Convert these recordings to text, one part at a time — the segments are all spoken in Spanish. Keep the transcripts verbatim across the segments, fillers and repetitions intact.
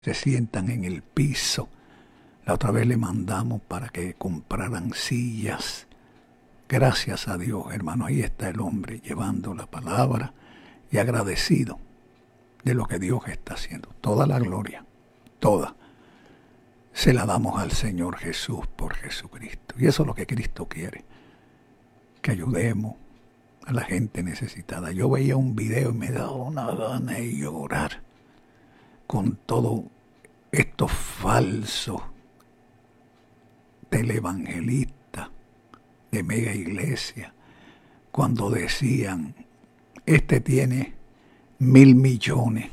se sientan en el piso. La otra vez le mandamos para que compraran sillas. Gracias a Dios, hermano, ahí está el hombre llevando la palabra y agradecido de lo que Dios está haciendo. Toda la gloria, toda, se la damos al Señor Jesús por Jesucristo. Y eso es lo que Cristo quiere, que ayudemos a la gente necesitada. Yo veía un video y me daba una gana de llorar con todo estos falsos televangelistas de mega iglesia, cuando decían, este tiene mil millones,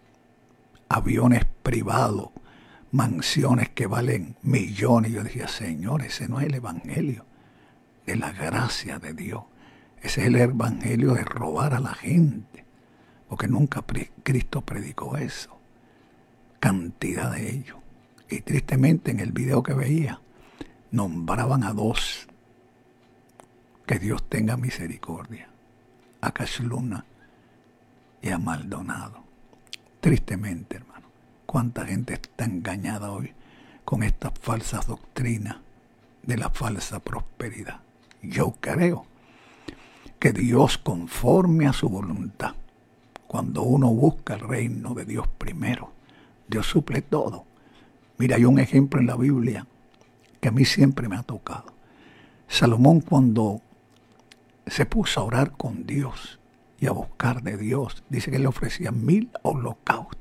aviones privados, mansiones que valen millones. Yo decía, Señor, ese no es el evangelio de la gracia de Dios. Ese es el evangelio de robar a la gente, porque nunca Cristo predicó eso. Cantidad de ellos. Y tristemente en el video que veía, nombraban a dos. Que Dios tenga misericordia. A Cash Luna y a Maldonado. Tristemente, hermano. Cuánta gente está engañada hoy con estas falsas doctrinas de la falsa prosperidad. Yo creo que Dios, conforme a su voluntad, cuando uno busca el reino de Dios primero, Dios suple todo. Mira, hay un ejemplo en la Biblia que a mí siempre me ha tocado. Salomón, cuando se puso a orar con Dios y a buscar de Dios, dice que le ofrecía mil holocaustos.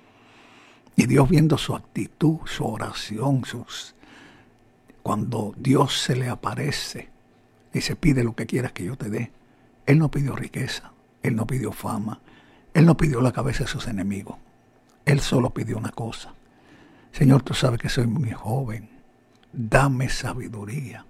Y Dios, viendo su actitud, su oración, sus... cuando Dios se le aparece, dice, pide lo que quieras que yo te dé. Él no pidió riqueza, él no pidió fama, él no pidió la cabeza de sus enemigos. Él solo pidió una cosa. Señor, tú sabes que soy muy joven. Dame sabiduría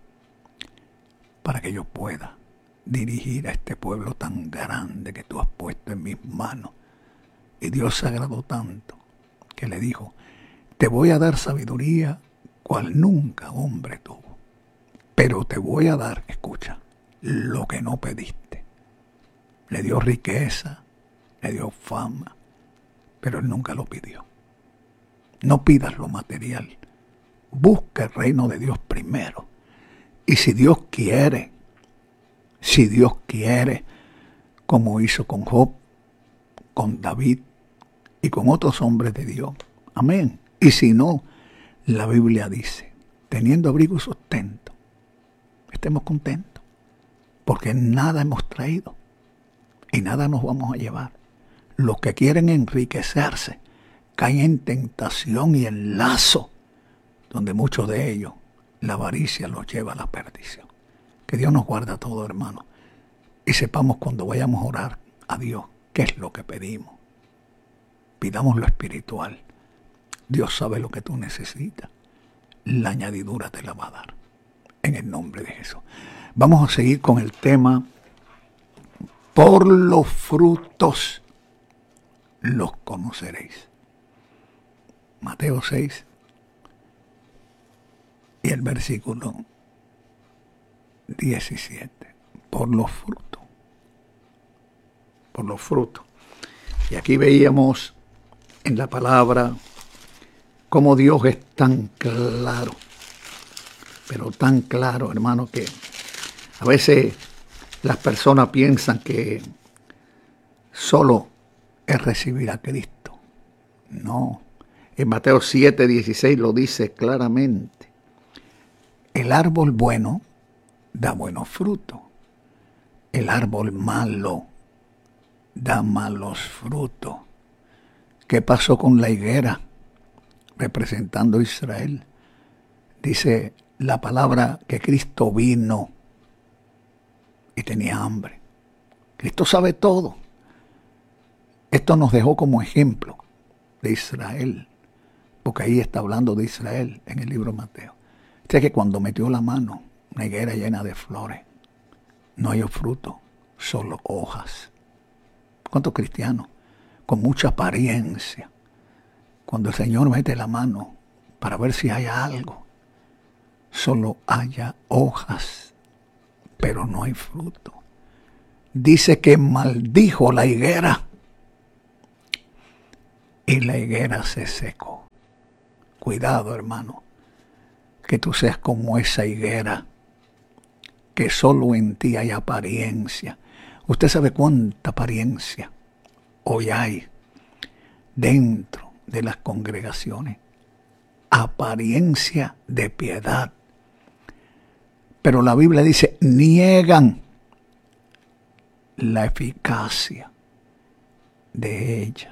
para que yo pueda dirigir a este pueblo tan grande que tú has puesto en mis manos. Y Dios se agradó tanto que le dijo, te voy a dar sabiduría cual nunca hombre tuvo. Pero te voy a dar, escucha, lo que no pediste. Le dio riqueza, le dio fama, pero él nunca lo pidió. No pidas lo material. Busca el reino de Dios primero. Y si Dios quiere, si Dios quiere, como hizo con Job, con David y con otros hombres de Dios. Amén. Y si no, la Biblia dice, teniendo abrigo y sustento, estemos contentos, porque nada hemos traído y nada nos vamos a llevar. Los que quieren enriquecerse caen en tentación y en lazo, donde muchos de ellos la avaricia los lleva a la perdición. Que Dios nos guarde a todos, hermanos, y sepamos cuando vayamos a orar a Dios qué es lo que pedimos. Pidamos lo espiritual. Dios sabe lo que tú necesitas. La añadidura te la va a dar. En el nombre de Jesús. Vamos a seguir con el tema. Por los frutos los conoceréis. Mateo seis y el versículo diecisiete. Por los frutos. Por los frutos. Y aquí veíamos en la palabra cómo Dios es tan claro, pero tan claro, hermano, que a veces las personas piensan que solo es recibir a Cristo. No. En Mateo siete, dieciséis lo dice claramente. El árbol bueno da buenos frutos. El árbol malo da malos frutos. ¿Qué pasó con la higuera representando a Israel? Dice la palabra que Cristo vino y tenía hambre. Cristo sabe todo. Esto nos dejó como ejemplo de Israel, porque ahí está hablando de Israel en el libro de Mateo. Dice que cuando metió la mano, una higuera llena de flores, no hay fruto, solo hojas. ¿Cuántos cristianos con mucha apariencia, cuando el Señor mete la mano para ver si hay algo, solo haya hojas, pero no hay fruto? Dice que maldijo la higuera y la higuera se secó. Cuidado, hermano, que tú seas como esa higuera, que solo en ti hay apariencia. Usted sabe cuánta apariencia hoy hay dentro de las congregaciones. Apariencia de piedad. Pero la Biblia dice, niegan la eficacia de ella.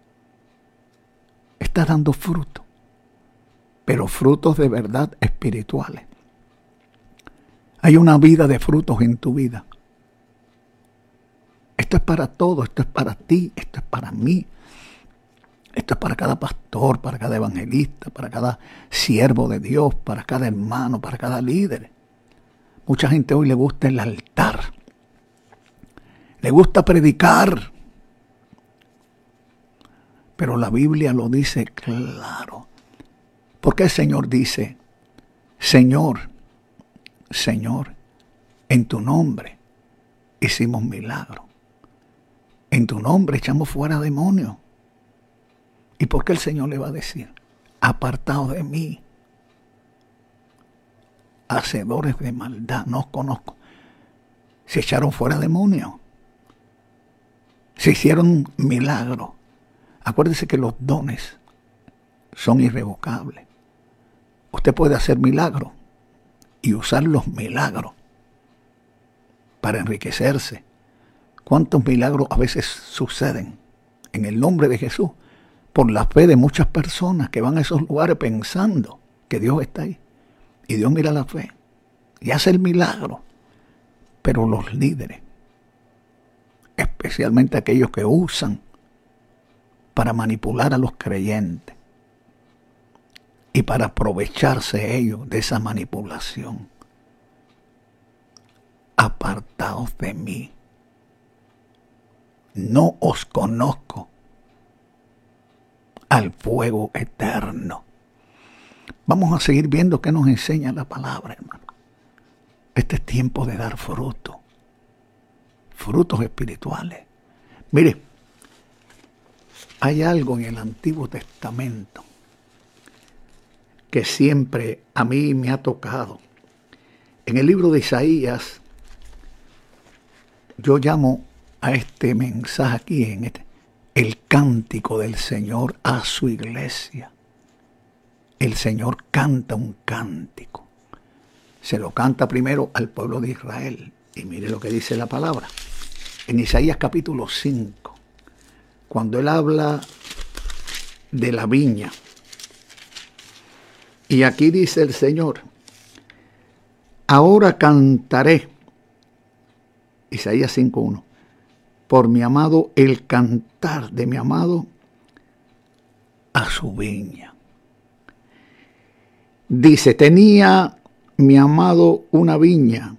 Está dando fruto, pero frutos de verdad espirituales. Hay una vida de frutos en tu vida. Esto es para todos, esto es para ti, esto es para mí. Esto es para cada pastor, para cada evangelista, para cada siervo de Dios, para cada hermano, para cada líder. Mucha gente hoy le gusta el altar. Le gusta predicar. Pero la Biblia lo dice claro. Porque el Señor dice, Señor, Señor, en tu nombre hicimos milagros. En tu nombre echamos fuera demonios. ¿Y por qué el Señor le va a decir? Apartaos de mí, hacedores de maldad, no os conozco. Se echaron fuera demonios. Se hicieron milagros. Acuérdese que los dones son irrevocables. Usted puede hacer milagros y usar los milagros para enriquecerse. ¿Cuántos milagros a veces suceden en el nombre de Jesús? Por la fe de muchas personas que van a esos lugares pensando que Dios está ahí. Y Dios mira la fe y hace el milagro. Pero los líderes, especialmente aquellos que usan para manipular a los creyentes y para aprovecharse ellos de esa manipulación. Apartaos de mí. No os conozco. Al fuego eterno. Vamos a seguir viendo qué nos enseña la palabra, hermano. Este es tiempo de dar fruto. Frutos espirituales. Mire, hay algo en el Antiguo Testamento que siempre a mí me ha tocado. En el libro de Isaías, yo llamo a este mensaje aquí, en este, el cántico del Señor a su iglesia. El Señor canta un cántico. Se lo canta primero al pueblo de Israel. Y mire lo que dice la palabra. En Isaías capítulo cinco, cuando él habla de la viña. Y aquí dice el Señor, ahora cantaré. Isaías cinco uno. Por mi amado, el cantar de mi amado a su viña. Dice, tenía mi amado una viña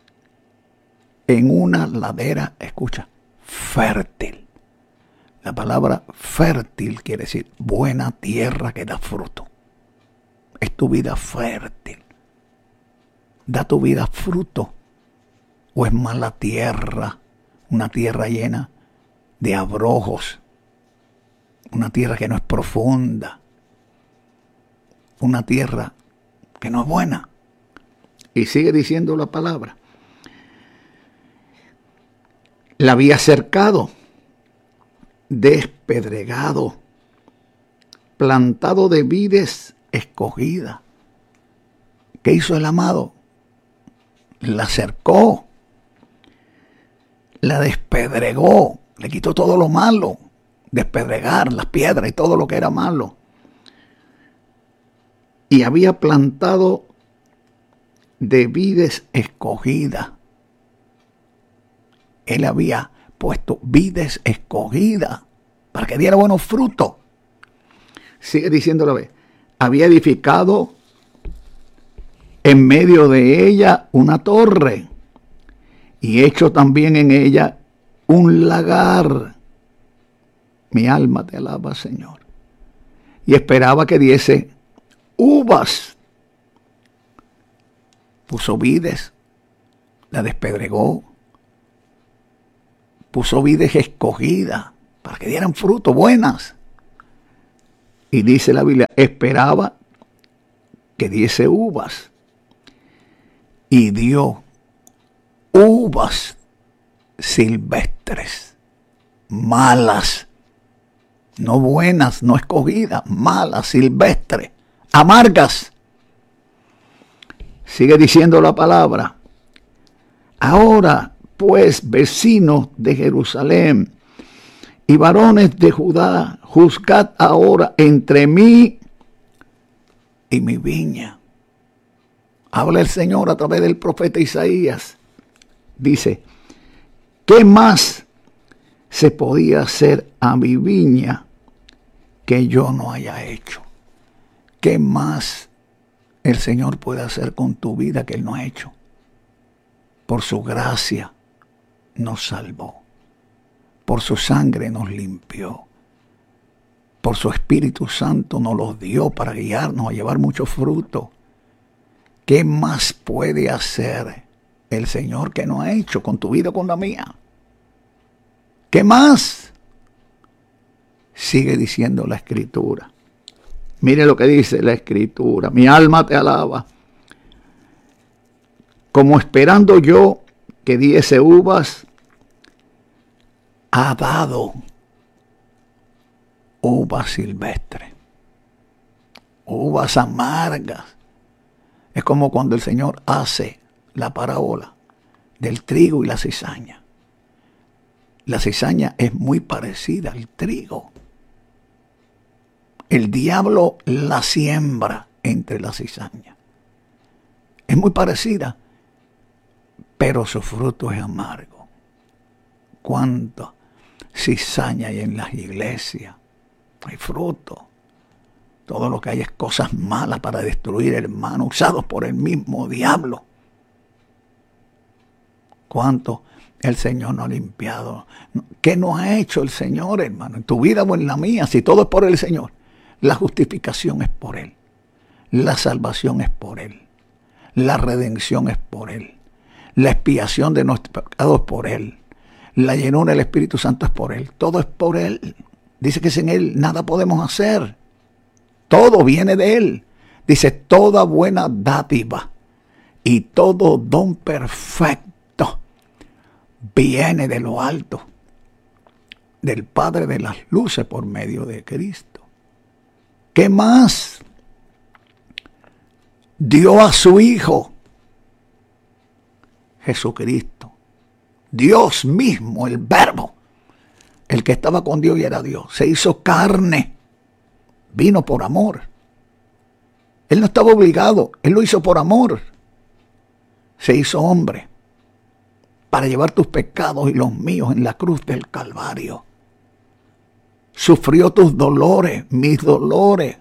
en una ladera, escucha, fértil. La palabra fértil quiere decir buena tierra que da fruto. Es tu vida fértil. ¿Da tu vida fruto? ¿O es mala tierra? Una tierra llena de abrojos. Una tierra que no es profunda. Una tierra que no es buena. Y sigue diciendo la palabra. La había cercado, despedregado, plantado de vides escogida. ¿Qué hizo el amado? La cercó. La despedregó, le quitó todo lo malo, despedregar las piedras y todo lo que era malo. Y había plantado de vides escogidas. Él había puesto vides escogidas para que diera buenos frutos. Sigue diciendo la vez. Había edificado en medio de ella una torre. Y hecho también en ella un lagar. Mi alma te alaba, Señor. Y esperaba que diese uvas. Puso vides, la despedregó. Puso vides escogidas para que dieran fruto, buenas. Y dice la Biblia, esperaba que diese uvas. Y dio uvas silvestres, malas, no buenas, no escogidas, malas, silvestres, amargas. Sigue diciendo la palabra. Ahora, pues, vecinos de Jerusalén y varones de Judá, juzgad ahora entre mí y mi viña. Habla el Señor a través del profeta Isaías. Dice, ¿qué más se podía hacer a mi viña que yo no haya hecho? ¿Qué más el Señor puede hacer con tu vida que Él no ha hecho? Por su gracia nos salvó. Por su sangre nos limpió. Por su Espíritu Santo nos los dio para guiarnos a llevar mucho fruto. ¿Qué más puede hacer el Señor que no ha hecho con tu vida o con la mía? ¿Qué más? Sigue diciendo la Escritura. Mire lo que dice la Escritura. Mi alma te alaba. Como esperando yo que diese uvas, ha dado uvas silvestres, uvas amargas. Es como cuando el Señor hace la parábola del trigo y la cizaña. La cizaña es muy parecida al trigo. El diablo la siembra entre la cizaña. Es muy parecida, pero su fruto es amargo. ¿Cuánta cizaña hay en las iglesias? Hay fruto. Todo lo que hay es cosas malas para destruir, hermanos, usados por el mismo diablo. ¿Cuánto el Señor no ha limpiado? ¿Qué no ha hecho el Señor, hermano? En tu vida o en la mía, si todo es por el Señor. La justificación es por Él. La salvación es por Él. La redención es por Él. La expiación de nuestros pecados es por Él. La llenura del Espíritu Santo es por Él. Todo es por Él. Dice que sin Él nada podemos hacer. Todo viene de Él. Dice, toda buena dádiva y todo don perfecto viene de lo alto, del Padre de las luces por medio de Cristo. ¿Qué más? Dio a su Hijo, Jesucristo, Dios mismo, el Verbo, el que estaba con Dios y era Dios, se hizo carne, vino por amor. Él no estaba obligado, Él lo hizo por amor. Se hizo hombre para llevar tus pecados y los míos en la cruz del Calvario. Sufrió tus dolores, mis dolores.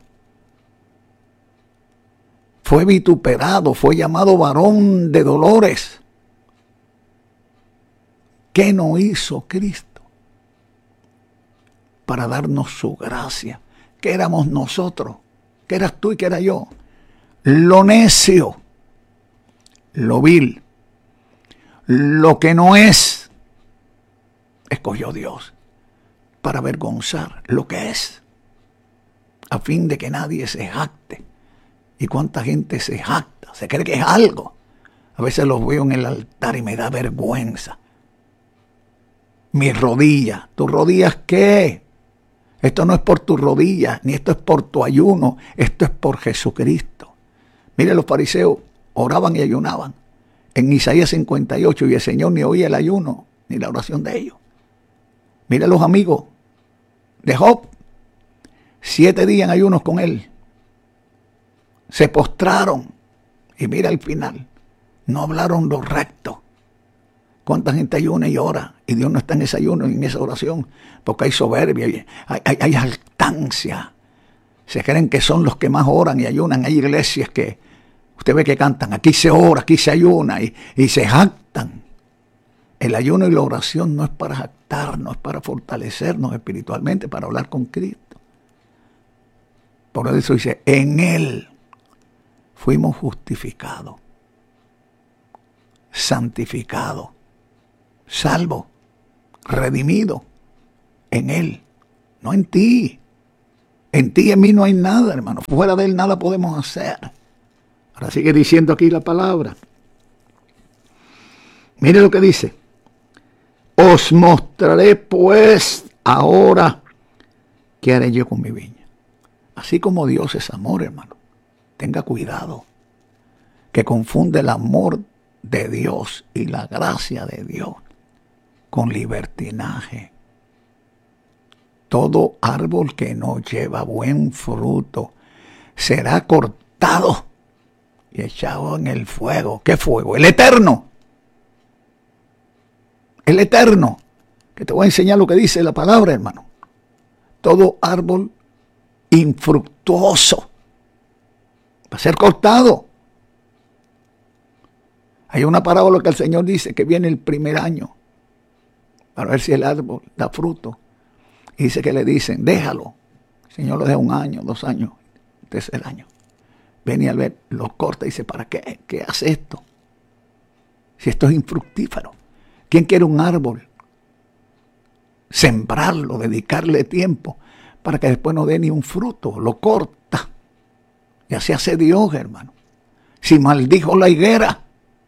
Fue vituperado, fue llamado varón de dolores. ¿Qué no hizo Cristo para darnos su gracia? ¿Qué éramos nosotros? ¿Qué eras tú y qué era yo? Lo necio, lo vil, lo que no es, escogió Dios para avergonzar lo que es, a fin de que nadie se jacte. ¿Y cuánta gente se jacta? Se cree que es algo. A veces los veo en el altar y me da vergüenza. Mis rodillas. ¿Tus rodillas qué? Esto no es por tus rodillas, ni esto es por tu ayuno. Esto es por Jesucristo. Mire, los fariseos oraban y ayunaban en Isaías cincuenta y ocho y el Señor ni oía el ayuno ni la oración de ellos. Mire los amigos de Job. Siete días en ayunos con él. Se postraron y mira el final. No hablaron lo recto. ¿Cuánta gente ayuna y ora? Y Dios no está en ese ayuno ni en esa oración. Porque hay soberbia, hay, hay, hay jactancia. Se creen que son los que más oran y ayunan. Hay iglesias que usted ve que cantan. Aquí se ora, aquí se ayuna y, y se jactan. El ayuno y la oración no es para jactarnos, es para fortalecernos espiritualmente, para hablar con Cristo. Por eso dice, en Él fuimos justificados, santificados, salvos, redimidos en Él, no en ti. En ti y en mí no hay nada, hermano. Fuera de él nada podemos hacer. Ahora sigue diciendo aquí la palabra. Mire lo que dice. Os mostraré pues ahora qué haré yo con mi viña. Así como Dios es amor, hermano. Tenga cuidado. Que confunde el amor de Dios y la gracia de Dios con libertinaje. Todo árbol que no lleva buen fruto será cortado y echado en el fuego. ¿Qué fuego? El eterno. El eterno. Que te voy a enseñar lo que dice la palabra, hermano. Todo árbol infructuoso va a ser cortado. Hay una parábola que el Señor dice que viene el primer año para ver si el árbol da fruto. Y dice que le dicen, déjalo. El Señor lo deja un año, dos años, tercer año. Ven y al ver, lo corta y dice, ¿para qué? ¿Qué hace esto? Si esto es infructífero. ¿Quién quiere un árbol? Sembrarlo, dedicarle tiempo para que después no dé ni un fruto. Lo corta. Y así hace Dios, hermano. Si maldijo la higuera.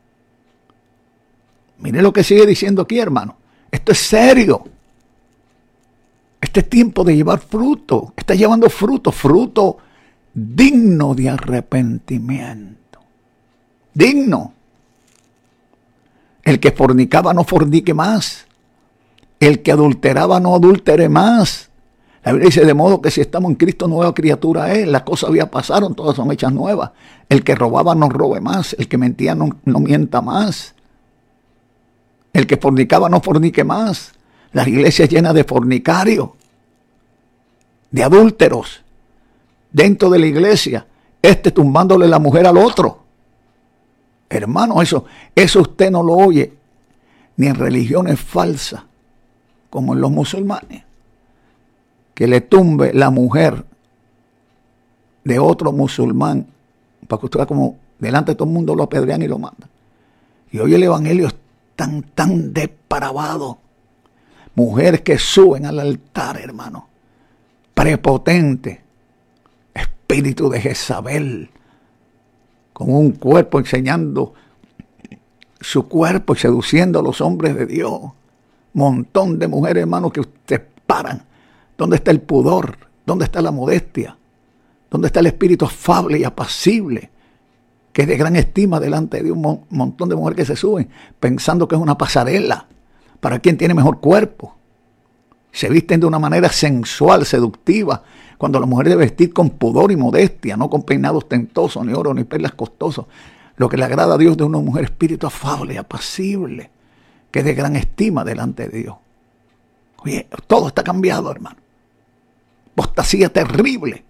Mire lo que sigue diciendo aquí, hermano. Esto es serio. Este es tiempo de llevar fruto. Está llevando fruto, fruto digno de arrepentimiento. Digno. El que fornicaba no fornique más. El que adulteraba no adultere más. La Biblia dice, de modo que si estamos en Cristo, nueva criatura es. Las cosas ya pasaron, todas son hechas nuevas. El que robaba no robe más. El que mentía no, no mienta más. El que fornicaba no fornique más. Las iglesias llenas de fornicarios, de adúlteros, dentro de la iglesia, este tumbándole la mujer al otro. Hermano, eso, eso usted no lo oye ni en religiones falsas, como en los musulmanes, que le tumbe la mujer de otro musulmán, para que usted vea como delante de todo el mundo lo apedrean y lo matan. Y hoy el evangelio es tan, tan depravado. Mujeres que suben al altar, hermano, prepotente, espíritu de Jezabel, con un cuerpo enseñando su cuerpo y seduciendo a los hombres de Dios. Montón de mujeres, hermano, que ustedes paran. ¿Dónde está el pudor? ¿Dónde está la modestia? ¿Dónde está el espíritu afable y apacible, que es de gran estima delante de un mon- montón de mujeres que se suben, pensando que es una pasarela para quien tiene mejor cuerpo? Se visten de una manera sensual, seductiva, cuando la mujer debe vestir con pudor y modestia, no con peinados tentosos, ni oro, ni perlas costosos. Lo que le agrada a Dios de una mujer, espíritu afable, apacible, que es de gran estima delante de Dios. Oye, todo está cambiado, hermano. Apostasía terrible.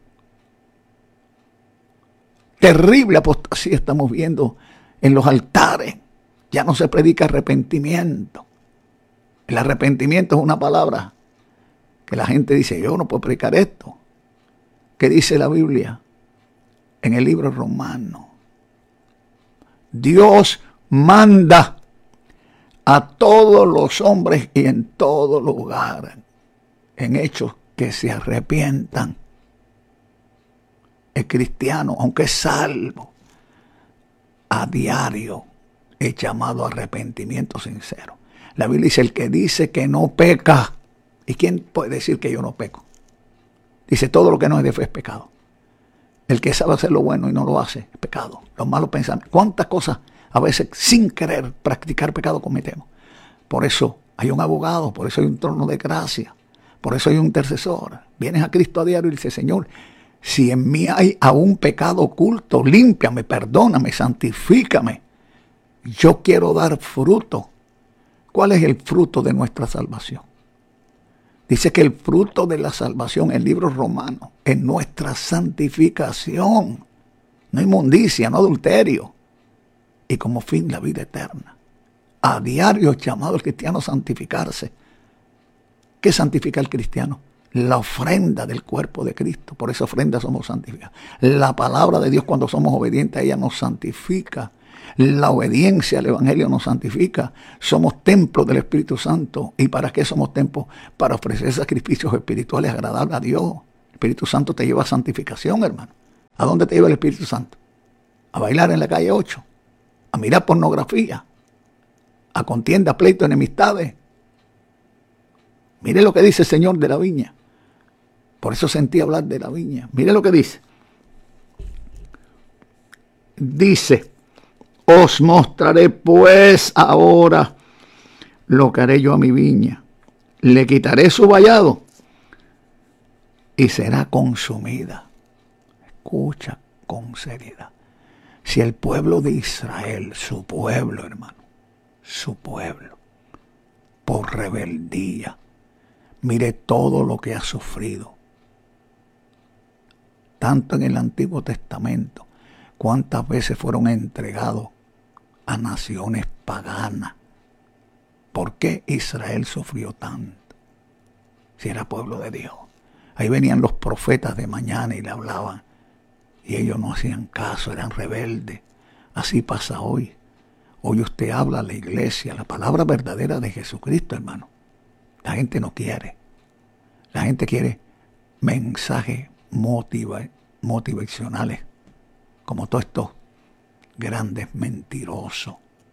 Terrible apostasía estamos viendo en los altares. Ya no se predica arrepentimiento. El arrepentimiento es una palabra que la gente dice, yo no puedo predicar esto. ¿Qué dice la Biblia? En el libro romano. Dios manda a todos los hombres y en todo lugar, en hechos, que se arrepientan. El cristiano, aunque es salvo, a diario es llamado a arrepentimiento sincero. La Biblia dice, el que dice que no peca. ¿Y quién puede decir que yo no peco? Dice, todo lo que no es de fe es pecado. El que sabe hacer lo bueno y no lo hace es pecado. Los malos pensamientos. ¿Cuántas cosas a veces sin querer practicar pecado cometemos? Por eso hay un abogado, por eso hay un trono de gracia, por eso hay un intercesor. Vienes a Cristo a diario y dices, Señor, si en mí hay aún pecado oculto, límpiame, perdóname, santifícame. Yo quiero dar fruto. ¿Cuál es el fruto de nuestra salvación? Dice que el fruto de la salvación, el libro romano, es nuestra santificación. No inmundicia, no adulterio. Y como fin, la vida eterna. A diario es llamado el cristiano a santificarse. ¿Qué santifica el cristiano? La ofrenda del cuerpo de Cristo. Por esa ofrenda somos santificados. La palabra de Dios, cuando somos obedientes a ella, nos santifica. La obediencia al evangelio nos santifica. Somos templos del Espíritu Santo. ¿Y para qué somos templos? Para ofrecer sacrificios espirituales agradables a Dios. Espíritu Santo te lleva a santificación, hermano. ¿A dónde te lleva el Espíritu Santo? A bailar en la calle ocho, a mirar pornografía, a contienda, pleito, enemistades. Mire lo que dice el Señor de la viña. Por eso sentí hablar de la viña. Mire lo que dice. Dice, os mostraré pues ahora lo que haré yo a mi viña. Le quitaré su vallado y será consumida. Escucha con seriedad. Si el pueblo de Israel, su pueblo, hermano, su pueblo, por rebeldía, mire todo lo que ha sufrido, tanto en el Antiguo Testamento, cuántas veces fueron entregados a naciones paganas. ¿Por qué Israel sufrió tanto? Si era pueblo de Dios. Ahí venían los profetas de mañana y le hablaban. Y ellos no hacían caso, eran rebeldes. Así pasa hoy. Hoy usted habla a la iglesia, la palabra verdadera de Jesucristo, hermano. La gente no quiere. La gente quiere mensajes motiva, motivacionales, como todos estos grandes mentirosos.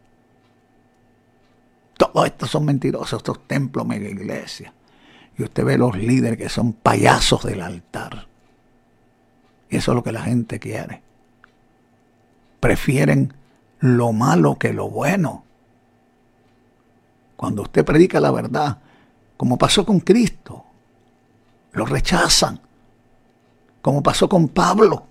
Todos estos son mentirosos, estos templos, mega iglesias. Y usted ve los líderes que son payasos del altar. Y eso es lo que la gente quiere. Prefieren lo malo que lo bueno. Cuando usted predica la verdad, como pasó con Cristo, lo rechazan. Como pasó con Pablo.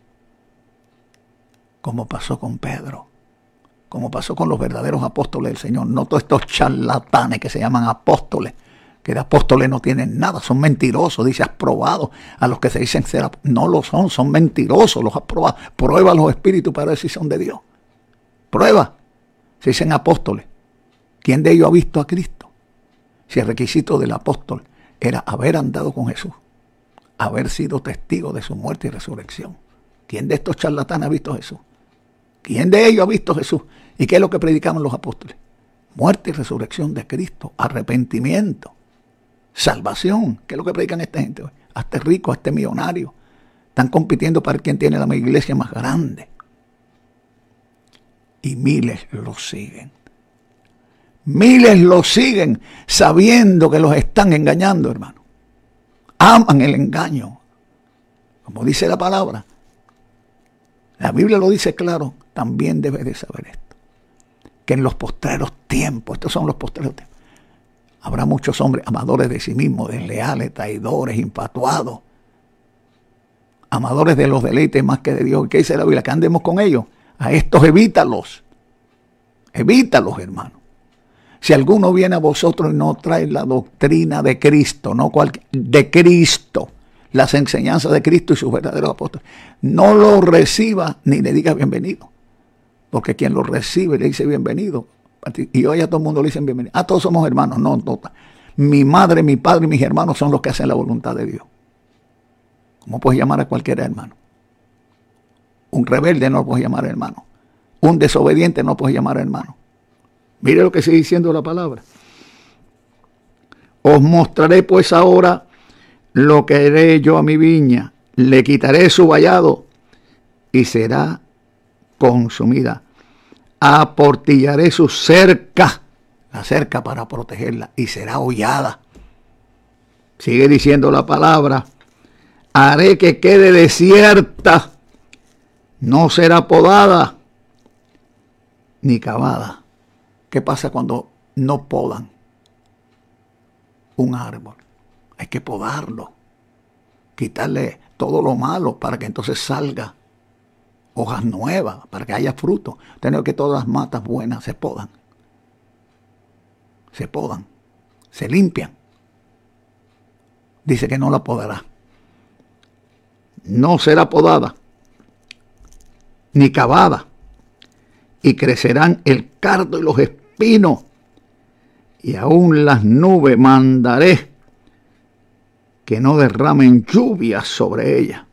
Como pasó con Pedro. Como pasó con los verdaderos apóstoles del Señor. No todos estos charlatanes que se llaman apóstoles, que de apóstoles no tienen nada, son mentirosos. Dice, has probado a los que se dicen ser apóstoles. No lo son, son mentirosos, los has probado. Prueba los espíritus para ver si son de Dios. Prueba. Se dicen apóstoles. ¿Quién de ellos ha visto a Cristo? Si el requisito del apóstol era haber andado con Jesús, haber sido testigo de su muerte y resurrección. ¿Quién de estos charlatanes ha visto a Jesús? ¿Quién de ellos ha visto a Jesús? ¿Y qué es lo que predicaban los apóstoles? Muerte y resurrección de Cristo, arrepentimiento, salvación. ¿Qué es lo que predican esta gente hoy? Hazte rico, hazte millonario. Están compitiendo para quien tiene la iglesia más grande. Y miles lo siguen. Miles lo siguen sabiendo que los están engañando, hermano. Aman el engaño. Como dice la palabra. La Biblia lo dice claro. También debes de saber esto. Que en los postreros tiempos, estos son los postreros tiempos, habrá muchos hombres amadores de sí mismos, desleales, traidores, infatuados, amadores de los deleites más que de Dios. ¿Qué dice la Biblia? Que andemos con ellos. A estos evítalos. Evítalos, hermano. Si alguno viene a vosotros y no trae la doctrina de Cristo, no cualquier, de Cristo, las enseñanzas de Cristo y sus verdaderos apóstoles, no lo reciba ni le diga bienvenido. Porque quien lo recibe le dice bienvenido. Y hoy a todo el mundo le dicen bienvenido. Ah, todos somos hermanos. No, no. Mi madre, mi padre y mis hermanos son los que hacen la voluntad de Dios. ¿Cómo puedes llamar a cualquier hermano? Un rebelde no lo puedes llamar hermano. Un desobediente no lo puedes llamar hermano. Mire lo que sigue diciendo la palabra. Os mostraré pues ahora lo que haré yo a mi viña. Le quitaré su vallado y será consumida. Aportillaré su cerca, la cerca para protegerla, y será hollada. Sigue diciendo la palabra. Haré que quede desierta, no será podada ni cavada. ¿Qué pasa cuando no podan un árbol? Hay que podarlo, quitarle todo lo malo para que entonces salga hojas nuevas, para que haya fruto. Tenemos que todas las matas buenas se podan. Se podan, se limpian. Dice que no la podará. No será podada, ni cavada, y crecerán el cardo y los espinos, y aún las nubes mandaré que no derramen lluvia sobre ella.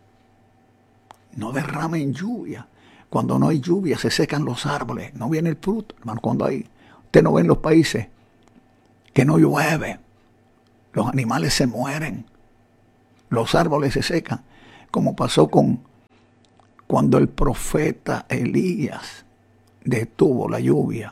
No derramen lluvia. Cuando no hay lluvia se secan los árboles, no viene el fruto, hermano. Cuando hay, usted no ve en los países que no llueve, los animales se mueren. los árboles se secan, como pasó con cuando el profeta Elías detuvo la lluvia.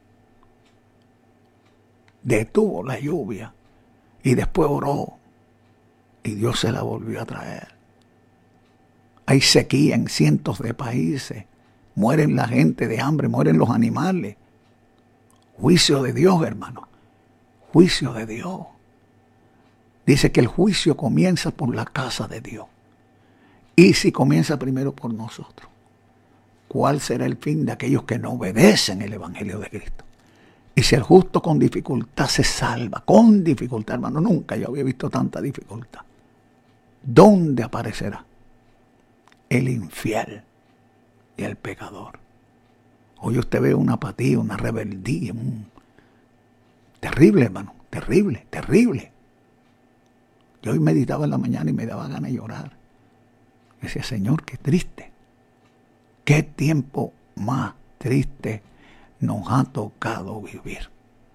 Detuvo la lluvia y después oró y Dios se la volvió a traer. Hay sequía en cientos de países, mueren la gente de hambre, mueren los animales. Juicio de Dios, hermano, juicio de Dios. Dice que el juicio comienza por la casa de Dios. Y si comienza primero por nosotros, ¿cuál será el fin de aquellos que no obedecen el Evangelio de Cristo? Y si el justo con dificultad se salva, con dificultad, hermano, nunca yo había visto tanta dificultad. ¿Dónde aparecerá el infiel y el pecador? Hoy usted ve una apatía, una rebeldía, un... terrible, hermano, terrible, terrible. Yo hoy meditaba en la mañana y me daba ganas de llorar. Decía, Señor, qué triste. Qué tiempo más triste nos ha tocado vivir.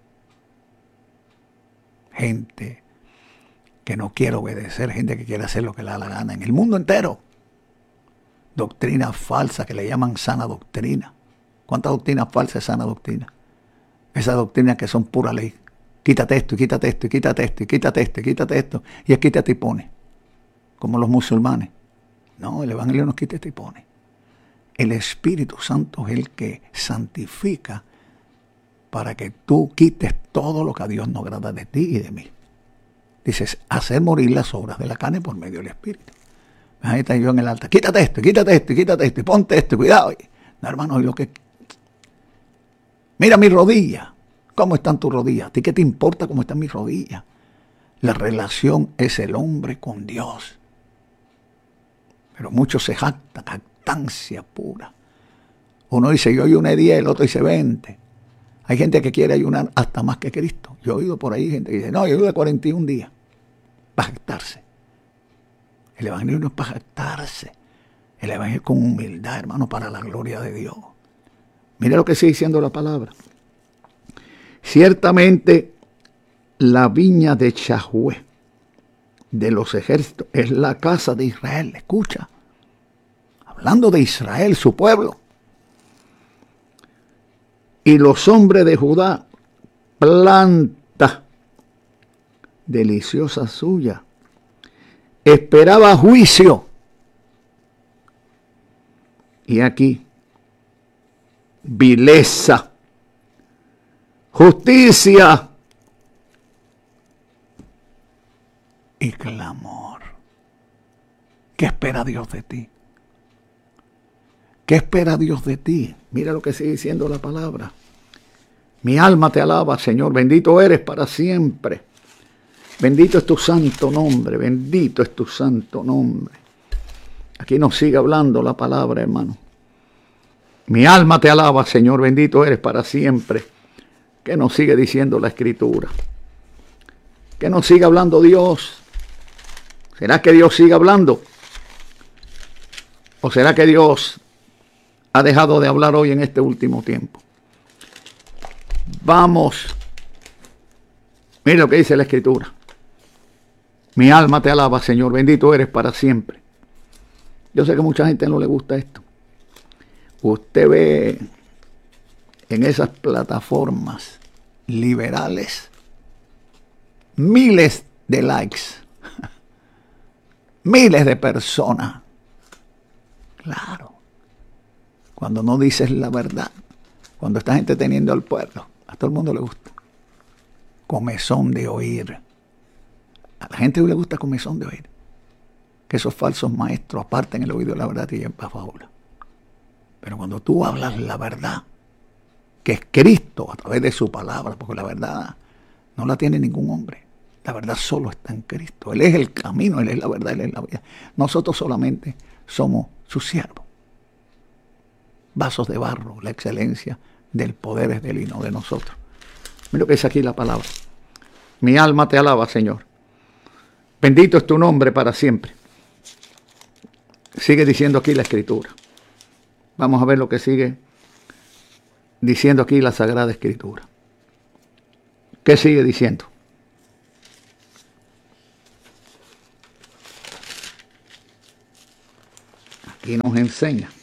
Gente que no quiere obedecer, gente que quiere hacer lo que le da la gana en el mundo entero. Doctrina falsa que le llaman sana doctrina. ¿Cuántas doctrinas falsas es sana doctrina? Esas doctrinas que son pura ley. Quítate esto, y quítate esto, y quítate esto, y quítate esto, y quítate esto. Y es quítate y pone. Como los musulmanes. No, el Evangelio no quita y pone. El Espíritu Santo es el que santifica para que tú quites todo lo que a Dios no agrada de ti y de mí. Dices, hacer morir las obras de la carne por medio del Espíritu. Ahí está yo en el altar. Quítate esto, quítate esto, quítate esto, y ponte esto, cuidado. No, hermano, y lo que... Mira mi rodilla. ¿Cómo están tus rodillas? ¿A ti qué te importa cómo están mis rodillas? La relación es el hombre con Dios. Pero muchos se jactan, jactancia pura. Uno dice, yo ayuné diez, el otro dice veinte. Hay gente que quiere ayunar hasta más que Cristo. Yo he oído por ahí gente que dice, no, yo ayuno cuarenta y un días. Para jactarse. El Evangelio no es para jactarse. El Evangelio es con humildad, hermano, para la gloria de Dios. Mira lo que sigue diciendo la palabra. Ciertamente la viña de Yahweh de los ejércitos es la casa de Israel. Escucha, hablando de Israel, su pueblo, y los hombres de Judá, planta deliciosa suya, esperaba juicio, y aquí vileza, justicia y clamor. ¿Qué espera Dios de ti? ¿Qué espera Dios de ti? Mira lo que sigue diciendo la palabra. Mi alma te alaba, Señor. Bendito eres para siempre. Bendito es tu santo nombre. Bendito es tu santo nombre. Aquí nos sigue hablando la palabra, hermano. Mi alma te alaba, Señor. Bendito eres para siempre. ¿Qué nos sigue diciendo la Escritura? ¿Qué nos sigue hablando Dios? ¿Será que Dios sigue hablando? ¿O será que Dios ha dejado de hablar hoy en este último tiempo? Vamos. Mira lo que dice la Escritura. Mi alma te alaba, Señor. Bendito eres para siempre. Yo sé que a mucha gente no le gusta esto. Usted ve en esas plataformas liberales miles de likes, miles de personas. Claro, cuando no dices la verdad, cuando estás entreteniendo al pueblo, a todo el mundo le gusta. Comezón de oír. A la gente le gusta comezón de oír. Que esos falsos maestros aparten el oído de la verdad y lleven para fábula. Pero cuando tú hablas la verdad, que es Cristo a través de su palabra, porque la verdad no la tiene ningún hombre. La verdad solo está en Cristo. Él es el camino, Él es la verdad, Él es la vida. Nosotros solamente somos sus siervos. Vasos de barro, la excelencia del poder es de Él y no de nosotros. Mira lo que dice aquí la palabra. Mi alma te alaba, Señor. Bendito es tu nombre para siempre. Sigue diciendo aquí la Escritura. Vamos a ver lo que sigue diciendo aquí la Sagrada Escritura. ¿Qué sigue diciendo? aquí nos enseña